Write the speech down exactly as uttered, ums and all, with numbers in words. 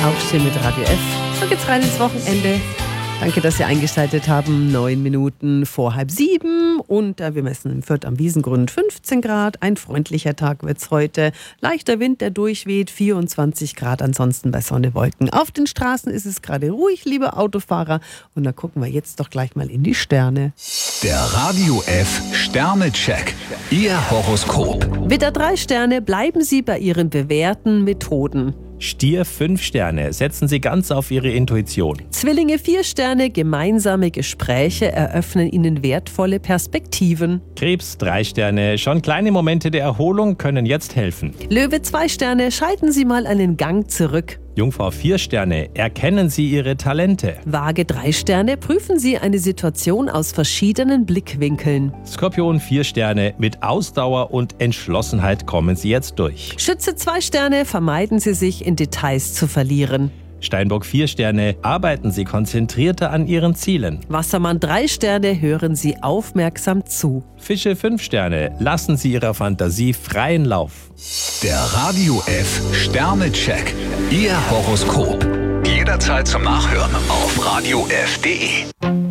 Aufstehen mit Radio F. So geht's rein ins Wochenende. Danke, dass Sie eingeschaltet haben. Neun Minuten vor halb sieben und äh, wir messen in Fürth am Wiesengrund fünfzehn Grad. Ein freundlicher Tag wird's heute. Leichter Wind, der durchweht, vierundzwanzig Grad. Ansonsten bei Sonne, Wolken. Auf den Straßen ist es gerade ruhig, liebe Autofahrer. Und da gucken wir jetzt doch gleich mal in die Sterne. Der Radio F Sternecheck. Ihr Horoskop. Widder drei Sterne, bleiben Sie bei Ihren bewährten Methoden. Stier fünf Sterne, setzen Sie ganz auf Ihre Intuition. Zwillinge vier Sterne, gemeinsame Gespräche eröffnen Ihnen wertvolle Perspektiven. Krebs drei Sterne, schon kleine Momente der Erholung können jetzt helfen. Löwe zwei Sterne, schalten Sie mal einen Gang zurück. Jungfrau vier Sterne, erkennen Sie Ihre Talente. Waage drei Sterne, prüfen Sie eine Situation aus verschiedenen Blickwinkeln. Skorpion vier Sterne, mit Ausdauer und Entschlossenheit kommen Sie jetzt durch. Schütze zwei Sterne, vermeiden Sie sich in Details zu verlieren. Steinbock vier Sterne, arbeiten Sie konzentrierter an Ihren Zielen. Wassermann drei Sterne, hören Sie aufmerksam zu. Fische fünf Sterne, lassen Sie Ihrer Fantasie freien Lauf. Der Radio F Sternecheck. Ihr Horoskop. Jederzeit zum Nachhören auf radio f punkt de.